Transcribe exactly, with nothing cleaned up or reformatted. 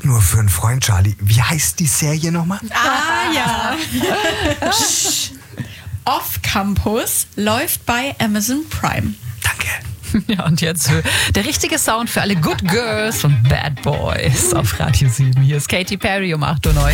nur für einen Freund, Charlie. Wie heißt die Serie nochmal? Ah ja. Off Campus läuft bei Amazon Prime. Danke. Ja, und jetzt der richtige Sound für alle Good Girls und Bad Boys auf Radio sieben. Hier ist Katy Perry um acht Uhr neun.